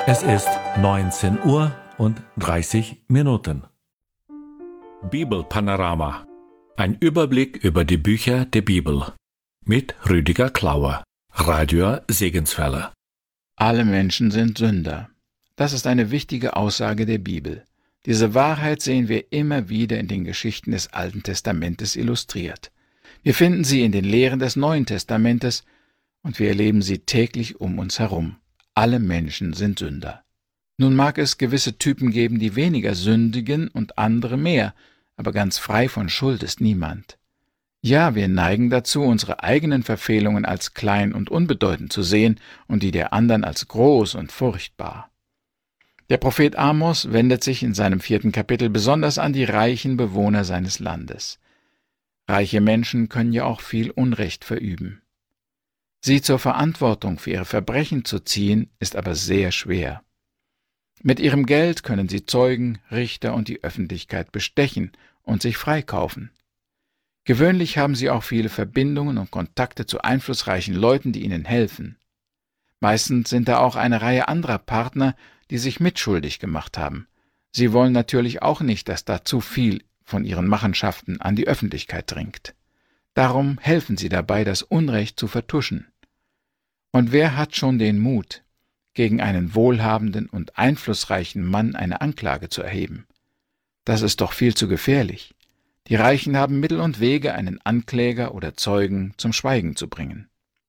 Es ist 19:30 Uhr. Bibelpanorama. Ein Überblick über die Bücher der Bibel. Mit Rüdiger Klauer, Radio Segenswelle. Alle Menschen sind Sünder. Das ist eine wichtige Aussage der Bibel. Diese Wahrheit sehen wir immer wieder in den Geschichten des Alten Testamentes illustriert. Wir finden sie in den Lehren des Neuen Testamentes und wir erleben sie täglich um uns herum. Alle Menschen sind Sünder. Nun mag es gewisse Typen geben, die weniger sündigen und andere mehr, aber ganz frei von Schuld ist niemand. Ja, wir neigen dazu, unsere eigenen Verfehlungen als klein und unbedeutend zu sehen und die der anderen als groß und furchtbar. Der Prophet Amos wendet sich in seinem 4. Kapitel besonders an die reichen Bewohner seines Landes. Reiche Menschen können ja auch viel Unrecht verüben. Sie zur Verantwortung für ihre Verbrechen zu ziehen, ist aber sehr schwer. Mit ihrem Geld können sie Zeugen, Richter und die Öffentlichkeit bestechen und sich freikaufen. Gewöhnlich haben sie auch viele Verbindungen und Kontakte zu einflussreichen Leuten, die ihnen helfen. Meistens sind da auch eine Reihe anderer Partner, die sich mitschuldig gemacht haben. Sie wollen natürlich auch nicht, dass da zu viel von ihren Machenschaften an die Öffentlichkeit dringt. Darum helfen sie dabei, das Unrecht zu vertuschen. Und wer hat schon den Mut, gegen einen wohlhabenden und einflussreichen Mann eine Anklage zu erheben? Das ist doch viel zu gefährlich. Die Reichen haben Mittel und Wege, einen Ankläger oder Zeugen zum Schweigen zu bringen.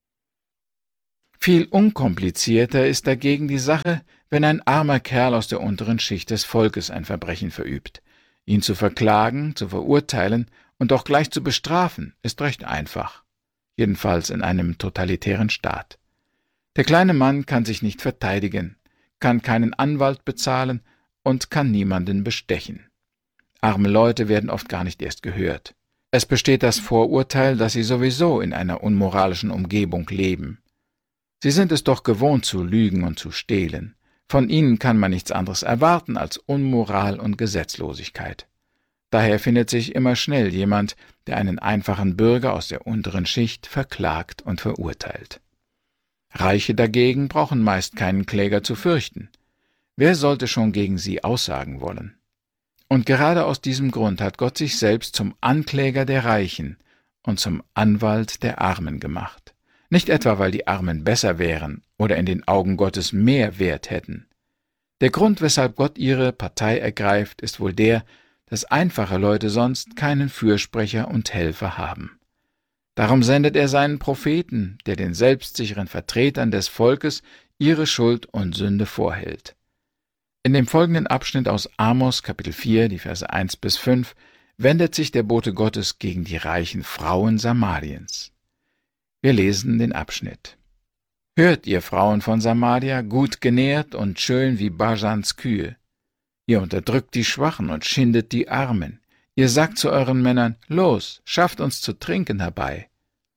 Viel unkomplizierter ist dagegen die Sache, wenn ein armer Kerl aus der unteren Schicht des Volkes ein Verbrechen verübt. Ihn zu verklagen, zu verurteilen und auch gleich zu bestrafen, ist recht einfach. Jedenfalls in einem totalitären Staat. Der kleine Mann kann sich nicht verteidigen, kann keinen Anwalt bezahlen und kann niemanden bestechen. Arme Leute werden oft gar nicht erst gehört. Es besteht das Vorurteil, dass sie sowieso in einer unmoralischen Umgebung leben. Sie sind es doch gewohnt zu lügen und zu stehlen. Von ihnen kann man nichts anderes erwarten als Unmoral und Gesetzlosigkeit. Daher findet sich immer schnell jemand, der einen einfachen Bürger aus der unteren Schicht verklagt und verurteilt. Reiche dagegen brauchen meist keinen Kläger zu fürchten. Wer sollte schon gegen sie aussagen wollen? Und gerade aus diesem Grund hat Gott sich selbst zum Ankläger der Reichen und zum Anwalt der Armen gemacht. Nicht etwa, weil die Armen besser wären oder in den Augen Gottes mehr Wert hätten. Der Grund, weshalb Gott ihre Partei ergreift, ist wohl der, dass einfache Leute sonst keinen Fürsprecher und Helfer haben. Darum sendet er seinen Propheten, der den selbstsicheren Vertretern des Volkes ihre Schuld und Sünde vorhält. In dem folgenden Abschnitt aus Amos, Kapitel 4, die Verse 1-5, wendet sich der Bote Gottes gegen die reichen Frauen Samariens. Wir lesen den Abschnitt. Hört, ihr Frauen von Samaria, gut genährt und schön wie Bajans Kühe. Ihr unterdrückt die Schwachen und schindet die Armen. Ihr sagt zu euren Männern, los, schafft uns zu trinken herbei.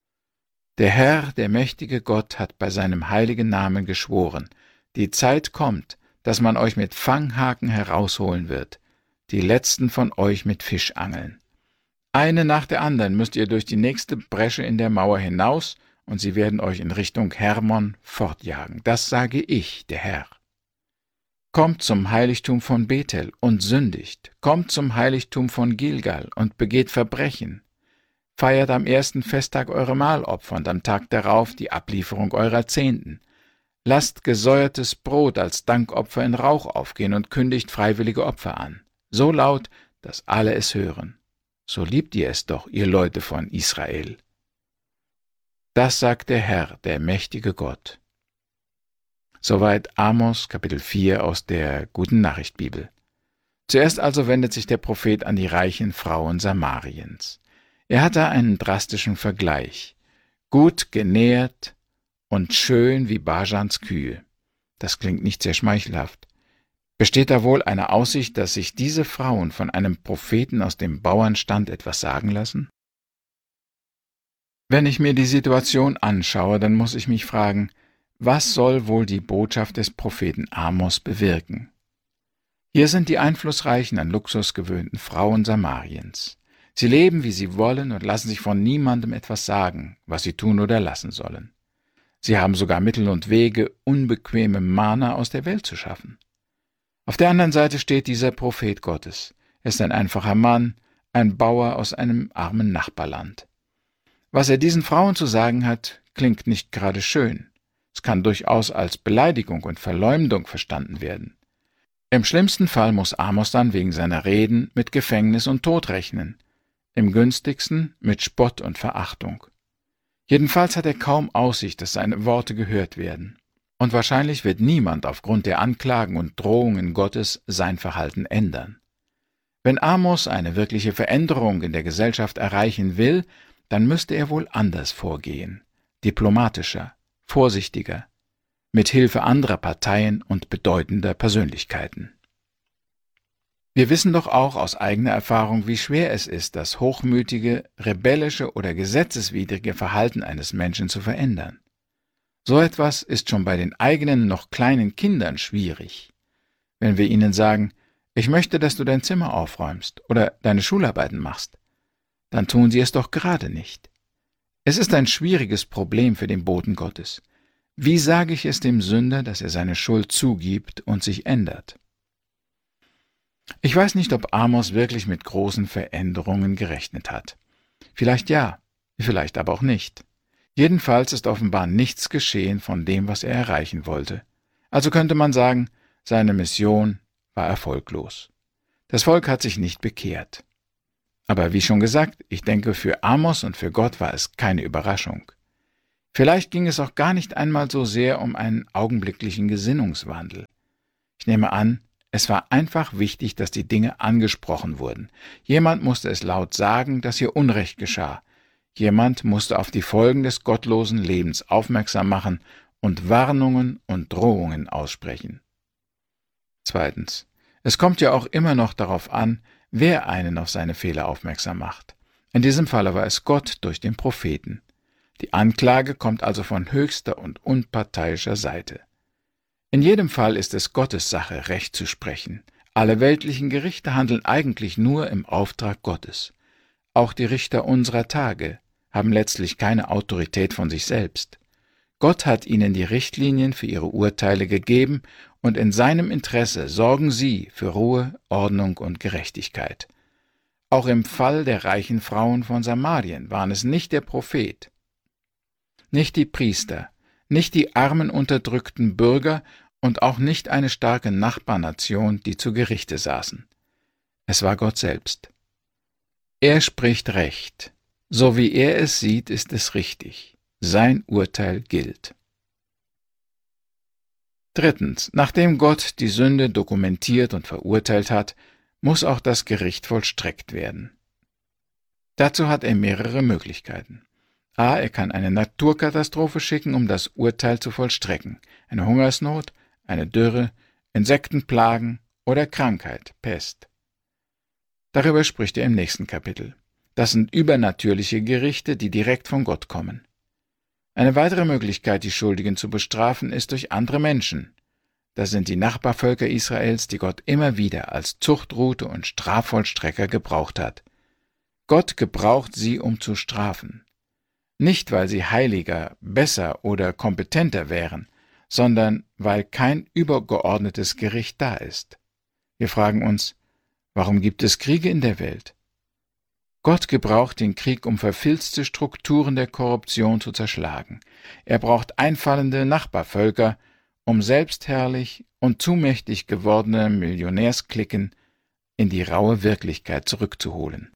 Der Herr, der mächtige Gott, hat bei seinem heiligen Namen geschworen, die Zeit kommt, dass man euch mit Fanghaken herausholen wird, die letzten von euch mit Fischangeln. Eine nach der anderen müsst ihr durch die nächste Bresche in der Mauer hinaus, und sie werden euch in Richtung Hermon fortjagen. Das sage ich, der Herr. Kommt zum Heiligtum von Bethel und sündigt. Kommt zum Heiligtum von Gilgal und begeht Verbrechen. Feiert am 1. Festtag eure Mahlopfer und am Tag darauf die Ablieferung eurer Zehnten. Lasst gesäuertes Brot als Dankopfer in Rauch aufgehen und kündigt freiwillige Opfer an. So laut, dass alle es hören. So liebt ihr es doch, ihr Leute von Israel. Das sagt der Herr, der mächtige Gott. Soweit Amos, Kapitel 4 aus der Guten Nachricht Bibel. Zuerst also wendet sich der Prophet an die reichen Frauen Samariens. Er hat da einen drastischen Vergleich. Gut genährt und schön wie Bajans Kühe. Das klingt nicht sehr schmeichelhaft. Besteht da wohl eine Aussicht, dass sich diese Frauen von einem Propheten aus dem Bauernstand etwas sagen lassen? Wenn ich mir die Situation anschaue, dann muss ich mich fragen, was soll wohl die Botschaft des Propheten Amos bewirken? Hier sind die einflussreichen, an Luxus gewöhnten Frauen Samariens. Sie leben, wie sie wollen und lassen sich von niemandem etwas sagen, was sie tun oder lassen sollen. Sie haben sogar Mittel und Wege, unbequeme Mana aus der Welt zu schaffen. Auf der anderen Seite steht dieser Prophet Gottes. Er ist ein einfacher Mann, ein Bauer aus einem armen Nachbarland. Was er diesen Frauen zu sagen hat, klingt nicht gerade schön. Es kann durchaus als Beleidigung und Verleumdung verstanden werden. Im schlimmsten Fall muss Amos dann wegen seiner Reden mit Gefängnis und Tod rechnen, im günstigsten mit Spott und Verachtung. Jedenfalls hat er kaum Aussicht, dass seine Worte gehört werden. Und wahrscheinlich wird niemand aufgrund der Anklagen und Drohungen Gottes sein Verhalten ändern. Wenn Amos eine wirkliche Veränderung in der Gesellschaft erreichen will, dann müsste er wohl anders vorgehen, diplomatischer, vorsichtiger, mit Hilfe anderer Parteien und bedeutender Persönlichkeiten. Wir wissen doch auch aus eigener Erfahrung, wie schwer es ist, das hochmütige, rebellische oder gesetzeswidrige Verhalten eines Menschen zu verändern. So etwas ist schon bei den eigenen, noch kleinen Kindern schwierig. Wenn wir ihnen sagen, ich möchte, dass du dein Zimmer aufräumst oder deine Schularbeiten machst, dann tun sie es doch gerade nicht. Es ist ein schwieriges Problem für den Boten Gottes. Wie sage ich es dem Sünder, dass er seine Schuld zugibt und sich ändert? Ich weiß nicht, ob Amos wirklich mit großen Veränderungen gerechnet hat. Vielleicht ja, vielleicht aber auch nicht. Jedenfalls ist offenbar nichts geschehen von dem, was er erreichen wollte. Also könnte man sagen, seine Mission war erfolglos. Das Volk hat sich nicht bekehrt. Aber wie schon gesagt, ich denke, für Amos und für Gott war es keine Überraschung. Vielleicht ging es auch gar nicht einmal so sehr um einen augenblicklichen Gesinnungswandel. Ich nehme an, es war einfach wichtig, dass die Dinge angesprochen wurden. Jemand musste es laut sagen, dass hier Unrecht geschah. Jemand musste auf die Folgen des gottlosen Lebens aufmerksam machen und Warnungen und Drohungen aussprechen. Zweitens. Es kommt ja auch immer noch darauf an, wer einen auf seine Fehler aufmerksam macht. In diesem Falle war es Gott durch den Propheten. Die Anklage kommt also von höchster und unparteiischer Seite. In jedem Fall ist es Gottes Sache, Recht zu sprechen. Alle weltlichen Gerichte handeln eigentlich nur im Auftrag Gottes. Auch die Richter unserer Tage haben letztlich keine Autorität von sich selbst. Gott hat ihnen die Richtlinien für ihre Urteile gegeben und in seinem Interesse sorgen sie für Ruhe, Ordnung und Gerechtigkeit. Auch im Fall der reichen Frauen von Samarien waren es nicht der Prophet, nicht die Priester, nicht die armen unterdrückten Bürger und auch nicht eine starke Nachbarnation, die zu Gerichte saßen. Es war Gott selbst. Er spricht Recht. So wie er es sieht, ist es richtig. Sein Urteil gilt. Drittens. Nachdem Gott die Sünde dokumentiert und verurteilt hat, muss auch das Gericht vollstreckt werden. Dazu hat er mehrere Möglichkeiten. A. Er kann eine Naturkatastrophe schicken, um das Urteil zu vollstrecken. Eine Hungersnot, eine Dürre, Insektenplagen oder Krankheit, Pest. Darüber spricht er im nächsten Kapitel. Das sind übernatürliche Gerichte, die direkt von Gott kommen. Eine weitere Möglichkeit, die Schuldigen zu bestrafen, ist durch andere Menschen. Das sind die Nachbarvölker Israels, die Gott immer wieder als Zuchtrute und Strafvollstrecker gebraucht hat. Gott gebraucht sie, um zu strafen. Nicht, weil sie heiliger, besser oder kompetenter wären, sondern weil kein übergeordnetes Gericht da ist. Wir fragen uns, warum gibt es Kriege in der Welt? Gott gebraucht den Krieg, um verfilzte Strukturen der Korruption zu zerschlagen. Er braucht einfallende Nachbarvölker, um selbstherrlich und zu mächtig gewordene Millionärsklicken in die raue Wirklichkeit zurückzuholen.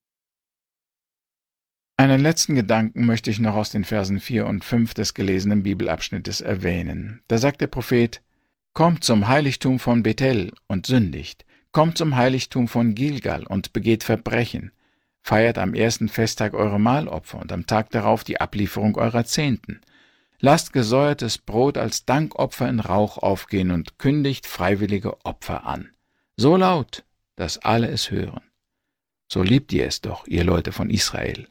Einen letzten Gedanken möchte ich noch aus den Versen 4 und 5 des gelesenen Bibelabschnittes erwähnen. Da sagt der Prophet: Kommt zum Heiligtum von Bethel und sündigt, kommt zum Heiligtum von Gilgal und begeht Verbrechen, feiert am ersten Festtag eure Mahlopfer und am Tag darauf die Ablieferung eurer Zehnten. Lasst gesäuertes Brot als Dankopfer in Rauch aufgehen und kündigt freiwillige Opfer an. So laut, dass alle es hören. So liebt ihr es doch, ihr Leute von Israel.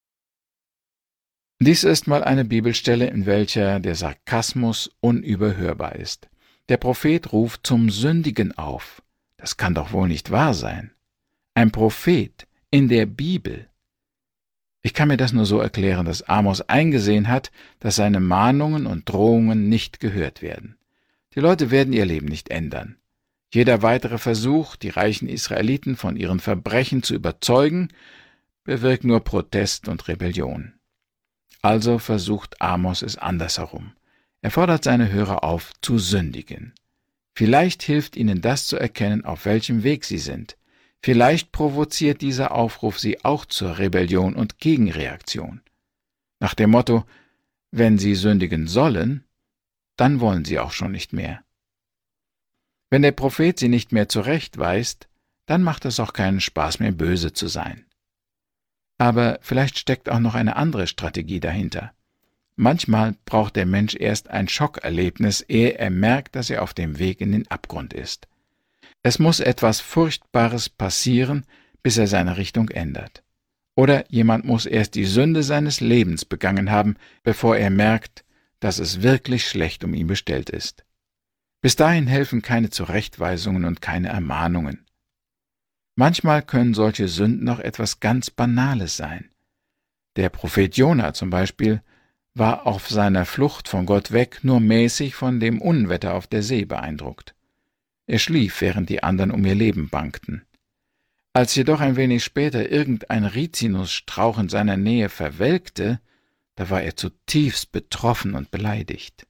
Dies ist mal eine Bibelstelle, in welcher der Sarkasmus unüberhörbar ist. Der Prophet ruft zum Sündigen auf. Das kann doch wohl nicht wahr sein. Ein Prophet in der Bibel. Ich kann mir das nur so erklären, dass Amos eingesehen hat, dass seine Mahnungen und Drohungen nicht gehört werden. Die Leute werden ihr Leben nicht ändern. Jeder weitere Versuch, die reichen Israeliten von ihren Verbrechen zu überzeugen, bewirkt nur Protest und Rebellion. Also versucht Amos es andersherum. Er fordert seine Hörer auf, zu sündigen. Vielleicht hilft ihnen das zu erkennen, auf welchem Weg sie sind. Vielleicht provoziert dieser Aufruf sie auch zur Rebellion und Gegenreaktion. Nach dem Motto, wenn sie sündigen sollen, dann wollen sie auch schon nicht mehr. Wenn der Prophet sie nicht mehr zurechtweist, dann macht es auch keinen Spaß mehr, böse zu sein. Aber vielleicht steckt auch noch eine andere Strategie dahinter. Manchmal braucht der Mensch erst ein Schockerlebnis, ehe er merkt, dass er auf dem Weg in den Abgrund ist. Es muss etwas Furchtbares passieren, bis er seine Richtung ändert. Oder jemand muss erst die Sünde seines Lebens begangen haben, bevor er merkt, dass es wirklich schlecht um ihn bestellt ist. Bis dahin helfen keine Zurechtweisungen und keine Ermahnungen. Manchmal können solche Sünden noch etwas ganz Banales sein. Der Prophet Jona zum Beispiel war auf seiner Flucht von Gott weg nur mäßig von dem Unwetter auf der See beeindruckt. Er schlief, während die anderen um ihr Leben bangten. Als jedoch ein wenig später irgendein Rizinusstrauch in seiner Nähe verwelkte, da war er zutiefst betroffen und beleidigt.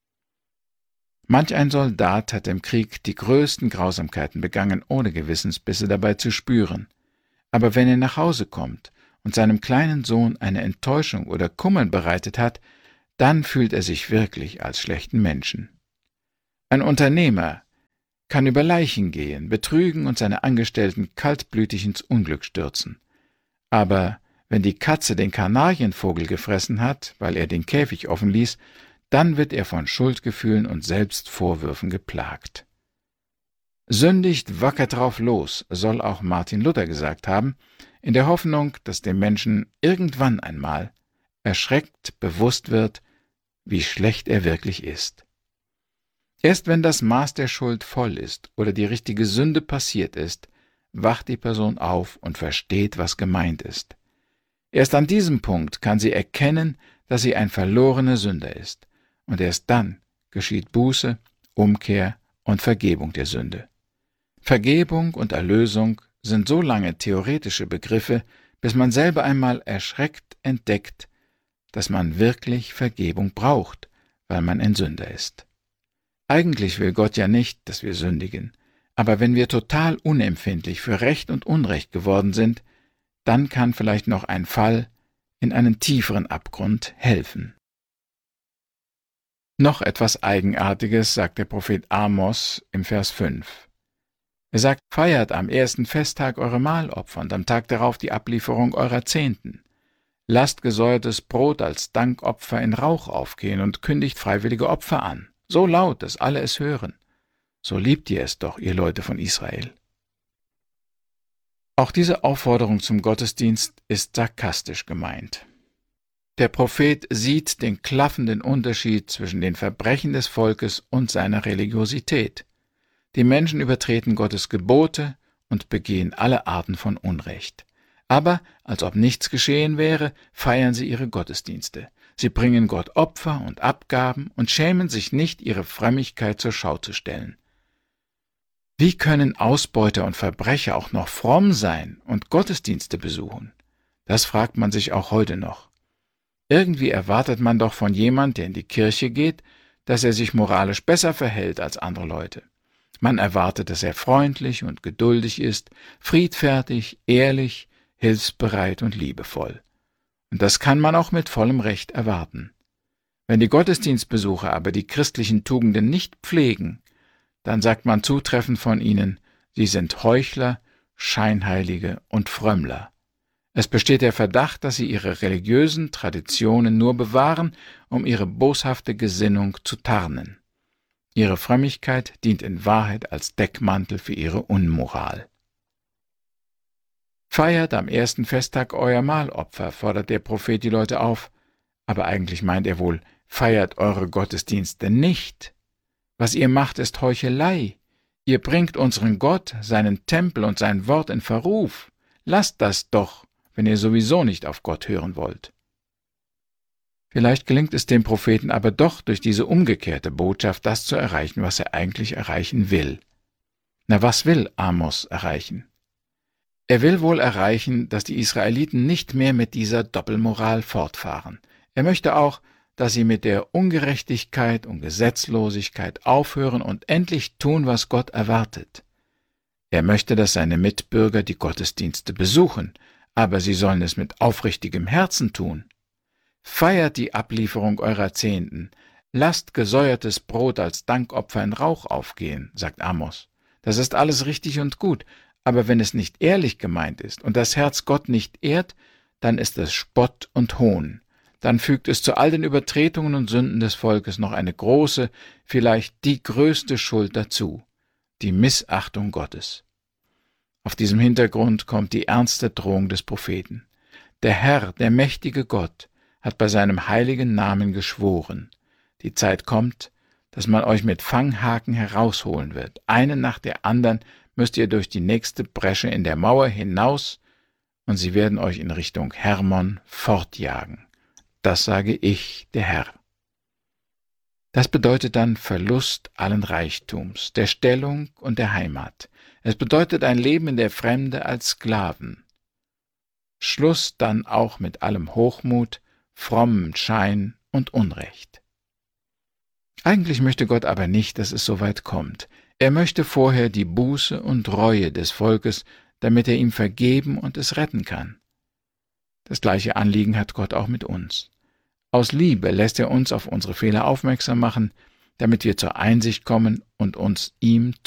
Manch ein Soldat hat im Krieg die größten Grausamkeiten begangen, ohne Gewissensbisse dabei zu spüren. Aber wenn er nach Hause kommt und seinem kleinen Sohn eine Enttäuschung oder Kummer bereitet hat, dann fühlt er sich wirklich als schlechten Menschen. Ein Unternehmer kann über Leichen gehen, betrügen und seine Angestellten kaltblütig ins Unglück stürzen. Aber wenn die Katze den Kanarienvogel gefressen hat, weil er den Käfig offen ließ, dann wird er von Schuldgefühlen und Selbstvorwürfen geplagt. Sündigt wacker drauf los, soll auch Martin Luther gesagt haben, in der Hoffnung, dass dem Menschen irgendwann einmal erschreckt bewusst wird, wie schlecht er wirklich ist. Erst wenn das Maß der Schuld voll ist oder die richtige Sünde passiert ist, wacht die Person auf und versteht, was gemeint ist. Erst an diesem Punkt kann sie erkennen, dass sie ein verlorener Sünder ist, und erst dann geschieht Buße, Umkehr und Vergebung der Sünde. Vergebung und Erlösung sind so lange theoretische Begriffe, bis man selber einmal erschreckt entdeckt, dass man wirklich Vergebung braucht, weil man ein Sünder ist. Eigentlich will Gott ja nicht, dass wir sündigen, aber wenn wir total unempfindlich für Recht und Unrecht geworden sind, dann kann vielleicht noch ein Fall in einen tieferen Abgrund helfen. Noch etwas Eigenartiges sagt der Prophet Amos im Vers 5. Er sagt, feiert am ersten Festtag eure Mahlopfer und am Tag darauf die Ablieferung eurer Zehnten. Lasst gesäuertes Brot als Dankopfer in Rauch aufgehen und kündigt freiwillige Opfer an, so laut, dass alle es hören. So liebt ihr es doch, ihr Leute von Israel. Auch diese Aufforderung zum Gottesdienst ist sarkastisch gemeint. Der Prophet sieht den klaffenden Unterschied zwischen den Verbrechen des Volkes und seiner Religiosität. Die Menschen übertreten Gottes Gebote und begehen alle Arten von Unrecht. Aber, als ob nichts geschehen wäre, feiern sie ihre Gottesdienste. Sie bringen Gott Opfer und Abgaben und schämen sich nicht, ihre Frömmigkeit zur Schau zu stellen. Wie können Ausbeuter und Verbrecher auch noch fromm sein und Gottesdienste besuchen? Das fragt man sich auch heute noch. Irgendwie erwartet man doch von jemand, der in die Kirche geht, dass er sich moralisch besser verhält als andere Leute. Man erwartet, dass er freundlich und geduldig ist, friedfertig, ehrlich, hilfsbereit und liebevoll. Und das kann man auch mit vollem Recht erwarten. Wenn die Gottesdienstbesucher aber die christlichen Tugenden nicht pflegen, dann sagt man zutreffend von ihnen, sie sind Heuchler, Scheinheilige und Frömmler. Es besteht der Verdacht, dass sie ihre religiösen Traditionen nur bewahren, um ihre boshafte Gesinnung zu tarnen. Ihre Frömmigkeit dient in Wahrheit als Deckmantel für ihre Unmoral. Feiert am ersten Festtag euer Mahlopfer, fordert der Prophet die Leute auf, aber eigentlich meint er wohl, feiert eure Gottesdienste nicht. Was ihr macht, ist Heuchelei. Ihr bringt unseren Gott, seinen Tempel und sein Wort in Verruf. Lasst das doch wenn ihr sowieso nicht auf Gott hören wollt. Vielleicht gelingt es dem Propheten aber doch, durch diese umgekehrte Botschaft das zu erreichen, was er eigentlich erreichen will. Na, was will Amos erreichen? Er will wohl erreichen, dass die Israeliten nicht mehr mit dieser Doppelmoral fortfahren. Er möchte auch, dass sie mit der Ungerechtigkeit und Gesetzlosigkeit aufhören und endlich tun, was Gott erwartet. Er möchte, dass seine Mitbürger die Gottesdienste besuchen, aber sie sollen es mit aufrichtigem Herzen tun. Feiert die Ablieferung eurer Zehnten, lasst gesäuertes Brot als Dankopfer in Rauch aufgehen, sagt Amos. Das ist alles richtig und gut, aber wenn es nicht ehrlich gemeint ist und das Herz Gott nicht ehrt, dann ist es Spott und Hohn. Dann fügt es zu all den Übertretungen und Sünden des Volkes noch eine große, vielleicht die größte Schuld dazu, die Missachtung Gottes. Auf diesem Hintergrund kommt die ernste Drohung des Propheten. Der Herr, der mächtige Gott, hat bei seinem heiligen Namen geschworen. Die Zeit kommt, dass man euch mit Fanghaken herausholen wird. Einen nach der anderen müsst ihr durch die nächste Bresche in der Mauer hinaus, und sie werden euch in Richtung Hermon fortjagen. Das sage ich, der Herr. Das bedeutet dann Verlust allen Reichtums, der Stellung und der Heimat. Es bedeutet ein Leben in der Fremde als Sklaven. Schluss dann auch mit allem Hochmut, frommen Schein und Unrecht. Eigentlich möchte Gott aber nicht, dass es so weit kommt. Er möchte vorher die Buße und Reue des Volkes, damit er ihm vergeben und es retten kann. Das gleiche Anliegen hat Gott auch mit uns. Aus Liebe lässt er uns auf unsere Fehler aufmerksam machen, damit wir zur Einsicht kommen und uns ihm